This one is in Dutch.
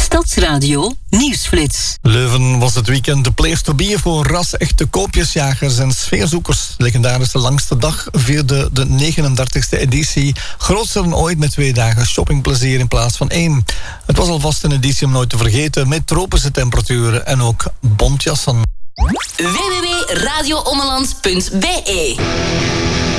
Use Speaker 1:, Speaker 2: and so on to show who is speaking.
Speaker 1: Stadsradio Nieuwsflits.
Speaker 2: Leuven was het weekend de place to be voor ras-echte koopjesjagers en sfeerzoekers. De legendarische langste dag vierde de 39e editie. Grootser dan ooit met 2 dagen shoppingplezier in plaats van 1. Het was alvast een editie om nooit te vergeten met tropische temperaturen en ook bontjassen.
Speaker 1: www.radioommeland.be